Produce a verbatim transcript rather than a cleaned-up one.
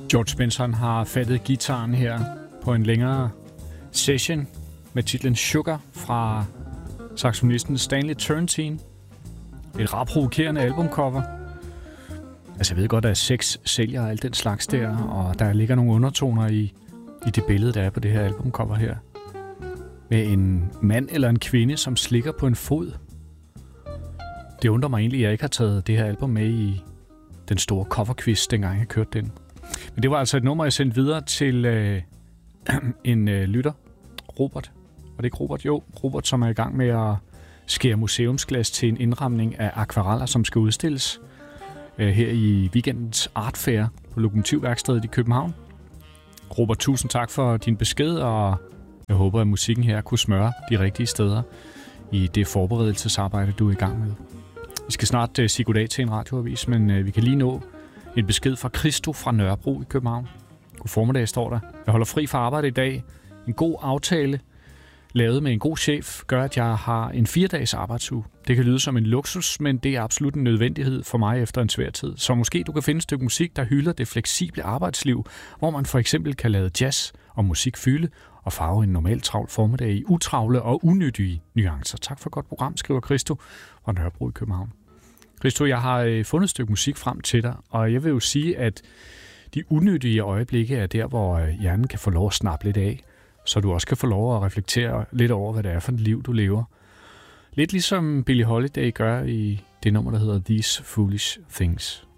George Benson har fattet gitaren her på en længere session med titlen Sugar fra saxofonisten Stanley Turrentine. Et ret provokerende albumcover. Altså jeg ved godt, at sex sælger og alt den slags der, og der ligger nogle undertoner i, i det billede, der er på det her albumcover her. Med en mand eller en kvinde, som slikker på en fod. Det undrer mig egentlig, at jeg ikke har taget det her album med i den store coverquiz, dengang jeg kørte den. Men det var altså et nummer, jeg sendte videre til øh, en øh, lytter, Robert. Var det ikke Robert? Jo, Robert, som er i gang med at skære museumsglas til en indramning af akvareller, som skal udstilles øh, her i weekendens Art Fair på Lokomotivværkstedet i København. Robert, tusind tak for din besked, og jeg håber, at musikken her kunne smøre de rigtige steder i det forberedelsesarbejde, du er i gang med. Vi skal snart uh, sige goddag til en radioavis, men uh, vi kan lige nå en besked fra Christo fra Nørrebro i København. God formiddag, står der. Jeg holder fri fra arbejde i dag. En god aftale, lavet med en god chef, gør, at jeg har en fire dages arbejdsuge. Det kan lyde som en luksus, men det er absolut en nødvendighed for mig efter en svær tid. Så måske du kan finde et stykke musik, der hylder det fleksible arbejdsliv, hvor man for eksempel kan lade jazz og musik fylde og farve en normal travl formiddag i utravle og unyttige nuancer. Tak for et godt program, skriver Christo fra Nørrebro i København. Christo, jeg har øh, fundet et stykke musik frem til dig, og jeg vil jo sige, at de unyttige øjeblikke er der, hvor øh, hjernen kan få lov at snappe lidt af, så du også kan få lov at reflektere lidt over, hvad det er for et liv, du lever. Lidt ligesom Billie Holiday gør i det nummer, der hedder These Foolish Things.